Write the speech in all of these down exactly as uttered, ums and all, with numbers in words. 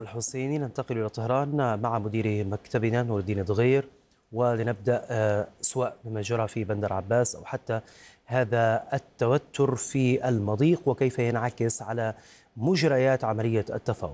الحسيني ننتقل إلى طهران مع مدير مكتبنا نور الدين دغير، ولنبدأ سواء بما جرى في بندر عباس أو حتى هذا التوتر في المضيق وكيف ينعكس على مجريات عملية التفاوض.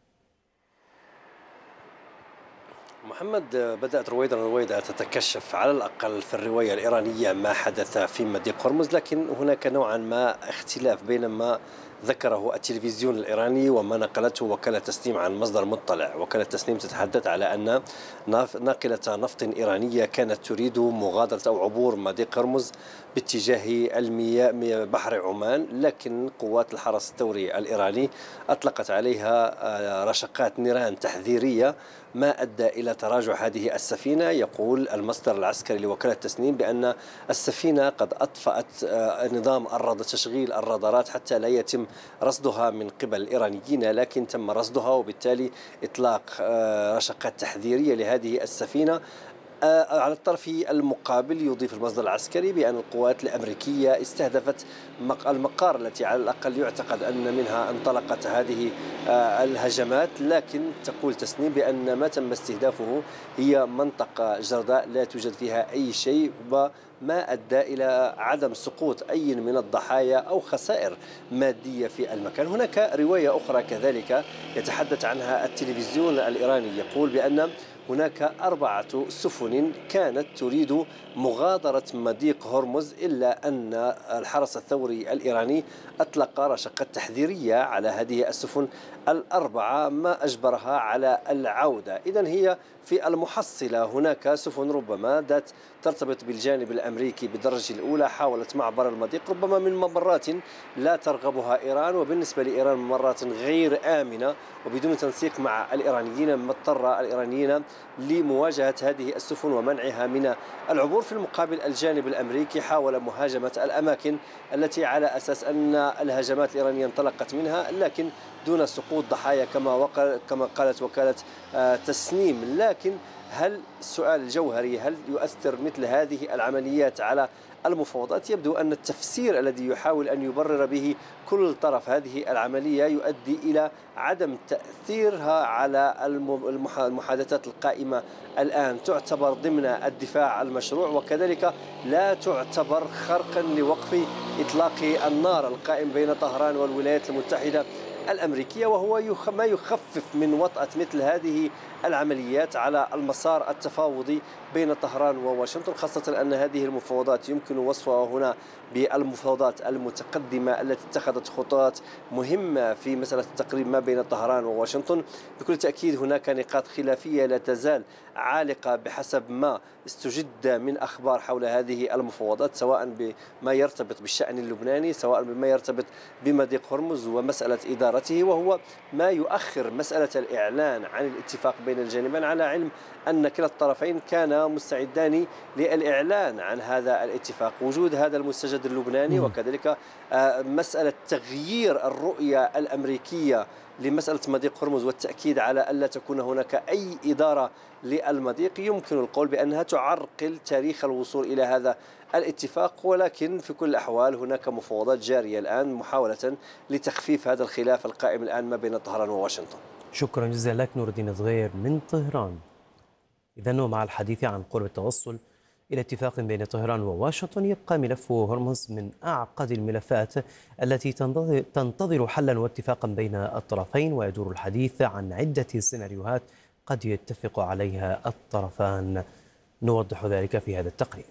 محمد، بدأت رويدا رويدا تتكشف على الأقل في الرواية الإيرانية ما حدث في مضيق هرمز، لكن هناك نوعا ما اختلاف بين ما ذكره التلفزيون الإيراني وما نقلته وكالة تسنيم عن مصدر مطلع. وكالة تسنيم تتحدث على أن ناقلة نفط إيرانية كانت تريد مغادرة أو عبور مضيق هرمز باتجاه المياه بحر عمان، لكن قوات الحرس الثوري الإيراني أطلقت عليها رشقات نيران تحذيرية ما أدى إلى تراجع هذه السفينة. يقول المصدر العسكري لوكالة تسنيم بأن السفينة قد أطفأت نظام الرصد تشغيل الرادارات حتى لا يتم رصدها من قبل الإيرانيين، لكن تم رصدها وبالتالي إطلاق رشقات تحذيرية لهذه السفينة. على الطرف المقابل يضيف المصدر العسكري بأن القوات الأمريكية استهدفت المقار التي على الأقل يعتقد أن منها انطلقت هذه الهجمات، لكن تقول تسنيم بأن ما تم استهدافه هي منطقة جرداء لا توجد فيها أي شيء، ما أدى إلى عدم سقوط أي من الضحايا أو خسائر مادية في المكان. هناك رواية أخرى كذلك يتحدث عنها التلفزيون الإيراني، يقول بأن هناك أربعة سفن كانت تريد مغادرة مضيق هرمز، إلا أن الحرس الثوري الإيراني أطلق رشقات تحذيرية على هذه السفن الأربعة ما أجبرها على العودة. إذن هي في المحصلة هناك سفن ربما ذات ترتبط بالجانب الأمريكي بالدرجة الأولى حاولت معبر المضيق ربما من ممرات لا ترغبها إيران، وبالنسبة لإيران ممرات غير آمنة وبدون تنسيق مع الإيرانيين، ما اضطر الإيرانيين لمواجهة هذه السفن ومنعها من العبور. في المقابل الجانب الأمريكي حاول مهاجمة الأماكن التي على أساس أن الهجمات الإيرانية انطلقت منها، لكن دون سقوط ضحايا كما كما قالت وكالة تسنيم. لكن هل السؤال الجوهري هل يؤثر مثل هذه العمليات على المفاوضات؟ يبدو أن التفسير الذي يحاول أن يبرر به كل طرف هذه العملية يؤدي إلى عدم تأثيرها على المحادثات القائمة الآن. تعتبر ضمن الدفاع المشروع وكذلك لا تعتبر خرقا لوقف إطلاق النار القائم بين طهران والولايات المتحدة الأمريكية، وهو ما يخفف من وطأة مثل هذه العمليات على المسار التفاوضي بين طهران وواشنطن، خاصة أن هذه المفاوضات يمكن وصفها هنا بالمفاوضات المتقدمة التي اتخذت خطوات مهمة في مسألة التقريب ما بين طهران وواشنطن. بكل تأكيد هناك نقاط خلافية لا تزال عالقة بحسب ما استجد من أخبار حول هذه المفاوضات، سواء بما يرتبط بالشأن اللبناني سواء بما يرتبط بمضيق هرمز ومسألة إدارته، وهو ما يؤخر مسألة الإعلان عن الاتفاق بين الجانبين، على علم أن كلا الطرفين كانا مستعدان للإعلان عن هذا الاتفاق. وجود هذا المستجد اللبناني وكذلك مسألة تغيير الرؤية الأمريكية لمسألة مضيق هرمز والتأكيد على ألا تكون هناك أي إدارة للمضيق يمكن القول بأنها تعرقل تاريخ الوصول إلى هذا الاتفاق. ولكن في كل الأحوال هناك مفاوضات جارية الآن محاولة لتخفيف هذا الخلاف القائم الآن ما بين طهران وواشنطن. شكرا جزيلا لك نور الدين دغير من طهران. إذا مع الحديث عن قرب التوصل إلى اتفاق بين طهران وواشنطن، يبقى ملف هرمز من أعقد الملفات التي تنتظر حلا واتفاقا بين الطرفين، ويدور الحديث عن عدة سيناريوهات قد يتفق عليها الطرفان. نوضح ذلك في هذا التقرير.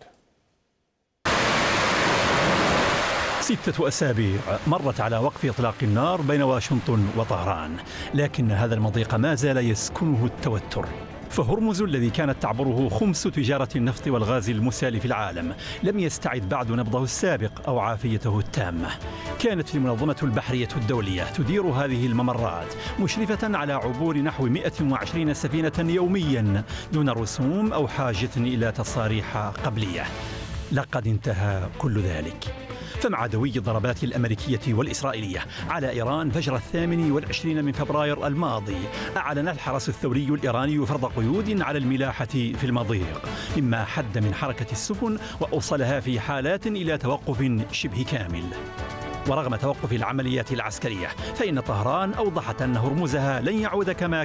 ستة أسابيع مرت على وقف إطلاق النار بين واشنطن وطهران، لكن هذا المضيق ما زال يسكنه التوتر. فهرمز الذي كانت تعبره خمس تجارة النفط والغاز المسال في العالم لم يستعد بعد نبضه السابق أو عافيته التامة. كانت المنظمة البحرية الدولية تدير هذه الممرات مشرفة على عبور نحو مئة وعشرين سفينة يوميا دون رسوم أو حاجة إلى تصاريح قبلية. لقد انتهى كل ذلك، فمع دوي الضربات الأمريكية والإسرائيلية على إيران فجر الثامن والعشرين من فبراير الماضي، أعلن الحرس الثوري الإيراني فرض قيود على الملاحة في المضيق، مما حد من حركة السفن وأوصلها في حالات إلى توقف شبه كامل. ورغم توقف العمليات العسكرية فإن طهران أوضحت أن هرمزها لن يعود كما